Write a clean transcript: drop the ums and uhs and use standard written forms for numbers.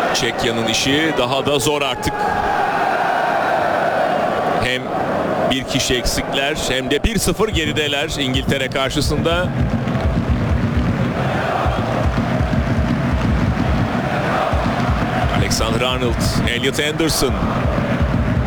Çekya'nın işi daha da zor artık. Hem bir kişi eksikler hem de 1-0 gerideler İngiltere karşısında. Alexander-Arnold, Elliot Anderson.